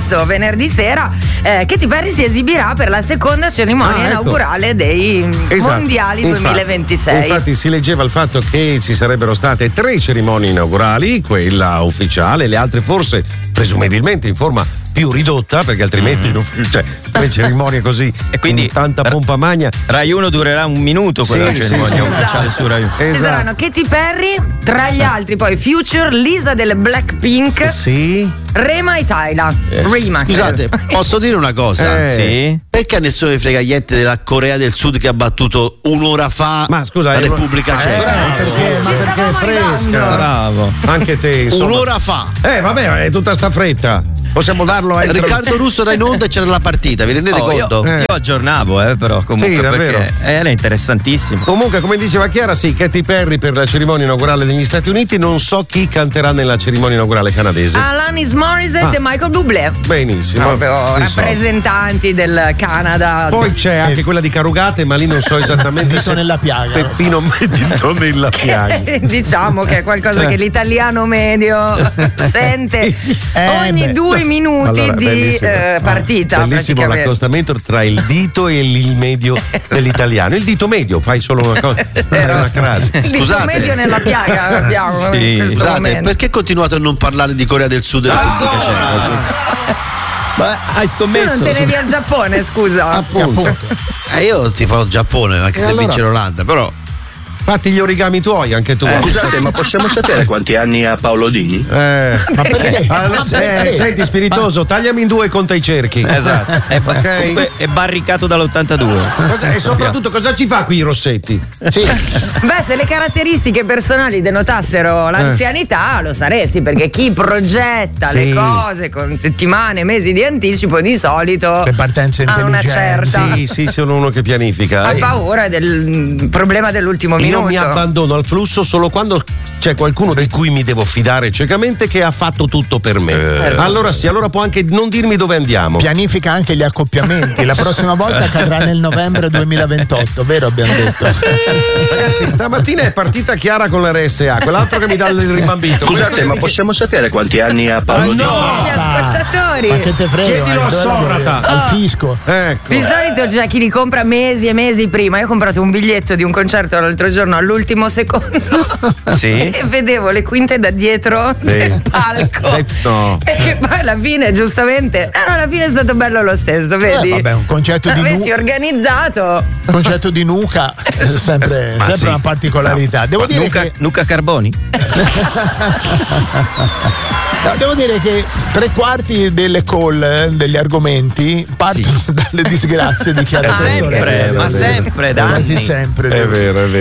stesso venerdì sera Katy Perry si esibirà per la seconda cerimonia inaugurale dei mondiali 2026. Infatti si leggeva il fatto che ci sarebbero state 3 cerimonie inaugurali, quella ufficiale, le altre forse presumibilmente in forma più ridotta, perché altrimenti cioè 3 cerimonie così e quindi tanta pompa magna. Rai 1 durerà un minuto quella cerimonia ufficiale su Rai 1. Ci saranno Katy Perry, tra gli altri poi Future, Lisa delle Blackpink, Rema e Tyla. Scusate, posso dire una cosa? Sì. Perché a nessuno ne frega niente della Corea del Sud che ha battuto un'ora fa la Repubblica Ceca? Perché è fresca. Bravo. Anche te, insomma. Un'ora fa. Vabbè, è tutta sta fretta. Possiamo darlo a Riccardo Russo era in onda e c'era la partita, vi rendete conto? Io aggiornavo, però comunque perché era interessantissimo. Comunque, come diceva Chiara, Katy Perry per la cerimonia inaugurale degli Stati Uniti, non so chi canterà nella cerimonia inaugurale canadese. Alanis Morissette e Michael Bublé. Benissimo. Proprio rappresentanti del Canada. Poi c'è anche quella di Carugate, ma lì non so esattamente. Dito nella piaga. Peppino Dito nella piaga. Diciamo che è qualcosa che l'italiano medio sente ogni 2 minuti di partita. Bellissimo l'accostamento tra il dito e il medio dell'italiano. Il dito medio, fai solo una cosa. Era una crasi. Il dito medio nella piaga abbiamo. Scusate, perché continuate a non parlare di Corea del Sud e della Repubblica Ceca? Ma hai scommesso? Tu non tenevi al Giappone, scusa. Appunto. Io tifo Giappone, anche se vince l'Olanda, però. Fatti gli origami tuoi, anche tu. Scusate, ma possiamo sapere quanti anni ha Paolo Dini? Ma perché? Senti, spiritoso, tagliami in 2 e conta i cerchi. Esatto. È barricato dall'82. E soprattutto cosa ci fa qui i Rossetti? Beh, se le caratteristiche personali denotassero l'anzianità, lo saresti, perché chi progetta le cose con settimane, mesi di anticipo, di solito le partenze ha una certa. Sì, sono uno che pianifica. Ha paura del problema dell'ultimo minuto. Io mi abbandono al flusso solo quando c'è qualcuno di cui mi devo fidare ciecamente, che ha fatto tutto per me. Allora può anche non dirmi dove andiamo. Pianifica anche gli accoppiamenti. La prossima volta cadrà nel novembre 2028, vero? Abbiamo detto. Ragazzi, stamattina è partita Chiara con l'RSA, quell'altro che mi dà il ribambito. Scusate, ma possiamo sapere quanti anni ha Paolo Dini? Gli ascoltatori. Ma che te frega? Chiedilo a Socrata. Al fisco. Ecco. Di solito c'è chi li compra mesi e mesi prima. Io ho comprato un biglietto di un concerto l'altro giorno all'ultimo secondo e vedevo le quinte da dietro del palco e che poi alla fine giustamente alla fine è stato bello lo stesso, vedi? Vabbè, un concerto di avessi organizzato un concerto di nuca è sempre una particolarità. Devo dire che Nuca Carboni? devo dire che 3/4 delle call degli argomenti partono dalle disgrazie di Chiara. Ma sempre da anni. Sempre. È vero.